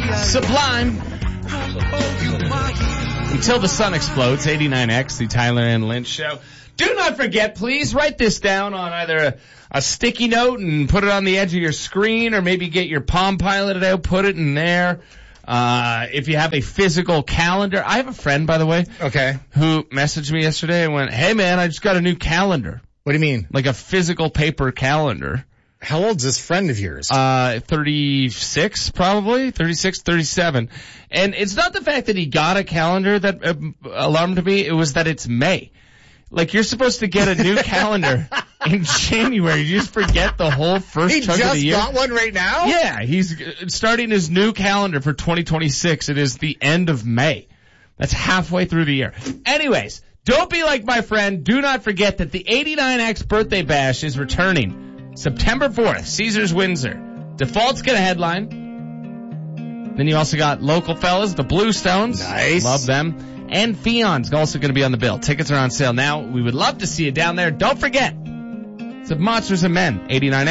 Sublime. Until the sun explodes, 89X, the Tyler and Lynch Show. Do not forget, please write this down on either a sticky note and put it on the edge of your screen, or maybe get your Palm Pilot out, put it in there. If you have a physical calendar. I have a friend, by the way. Okay. Who messaged me yesterday and went, hey man, I just got a new calendar. What do you mean? Like a physical paper calendar. How old's this friend of yours? 36 probably, 36, 37. And it's not the fact that he got a calendar that alarmed me, it was that it's May. Like, you're supposed to get a new calendar in January. You just forget the whole first chunk of the year. He just got one right now? Yeah, he's starting his new calendar for 2026. It is the end of May. That's halfway through the year. Anyways, don't be like my friend. Do not forget that the 89X birthday bash is returning September 4th, Caesars Windsor. Default's gonna headline. Then you also got local fellas, the Bluestones. Nice. Love them. And Fion's also gonna be on the bill. Tickets are on sale now. We would love to see you down there. Don't forget, it's the Monsters of Men, 89X.